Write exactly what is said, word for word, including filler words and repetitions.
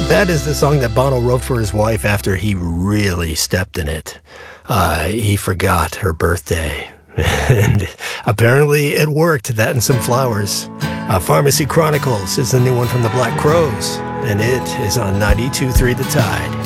That is the song that Bono wrote for his wife after he really stepped in it. Uh, he forgot her birthday. And apparently it worked. That and some flowers. Uh, Pharmacy Chronicles is the new one from the Black Crowes, and it is on ninety-two point three The Tide.